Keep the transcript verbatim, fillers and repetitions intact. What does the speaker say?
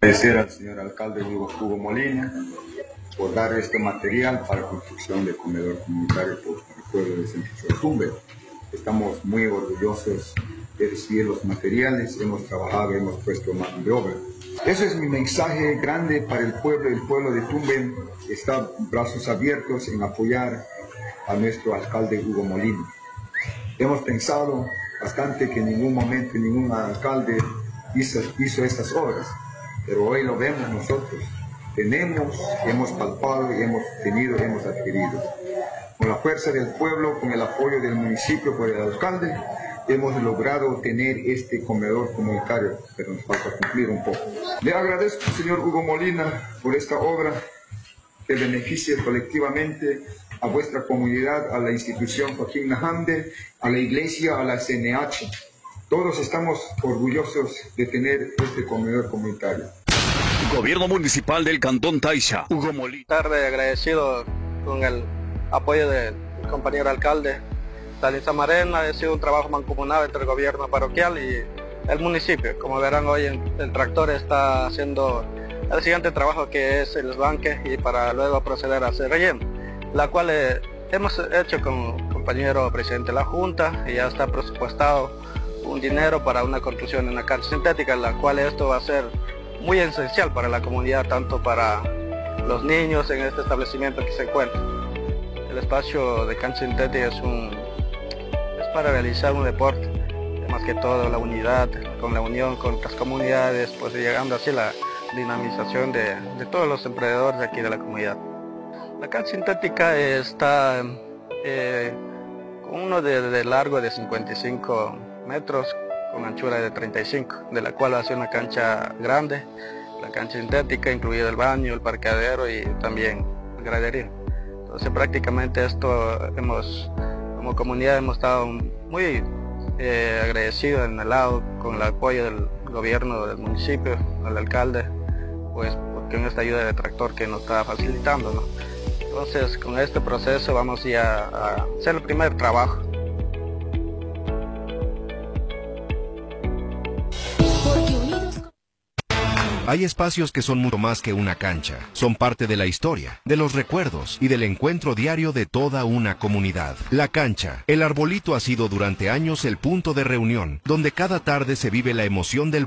Agradecer al señor alcalde Hugo, Hugo Molina por dar este material para construcción de comedor comunitario por el pueblo de Centro Chotumbe. Estamos muy orgullosos de recibir los materiales, hemos trabajado, hemos puesto mano de obra. Ese es mi mensaje grande para el pueblo. El pueblo de Tumbes está brazos abiertos en apoyar a nuestro alcalde Hugo Molina. Hemos pensado bastante que en ningún momento ningún alcalde hizo, hizo estas obras, pero hoy lo vemos nosotros. Tenemos, hemos palpado y hemos tenido, hemos adquirido. Con la fuerza del pueblo, con el apoyo del municipio por el alcalde, hemos logrado tener este comedor comunitario, pero nos falta cumplir un poco. Le agradezco al señor Hugo Molina por esta obra que beneficie colectivamente a vuestra comunidad, a la institución Joaquín Najande, a la iglesia, a la C N H. Todos estamos orgullosos de tener este comedor comunitario. Gobierno Municipal del Cantón Taisha, Hugo Molina. Tarde agradecido con el apoyo del compañero alcalde Daniel Samarena. Ha sido un trabajo mancomunado entre el gobierno parroquial y el municipio. Como verán, hoy el tractor está haciendo el siguiente trabajo, que es el desbanque, y para luego proceder a hacer relleno, la cual eh, hemos hecho con el compañero presidente de la Junta, y ya está presupuestado un dinero para una construcción de una cancha sintética, la cual esto va a ser muy esencial para la comunidad, tanto para los niños en este establecimiento que se encuentra. El espacio de cancha sintética es, un, es para realizar un deporte, más que todo la unidad, con la unión con otras comunidades, pues llegando así la dinamización de, de todos los emprendedores de aquí de la comunidad. La cancha sintética está eh, con uno de, de largo de cincuenta y cinco metros, con anchura de treinta y cinco, de la cual va a ser una cancha grande, la cancha sintética, incluido el baño, el parqueadero y también el graderío. Entonces prácticamente esto hemos, como comunidad hemos estado muy eh, agradecidos en el lado con el apoyo del gobierno del municipio, del alcalde, pues porque en esta ayuda de tractor que nos está facilitando, ¿no? Entonces con este proceso vamos ya a hacer el primer trabajo. Hay espacios que son mucho más que una cancha. Son parte de la historia, de los recuerdos y del encuentro diario de toda una comunidad. La cancha, el arbolito ha sido durante años el punto de reunión, donde cada tarde se vive la emoción del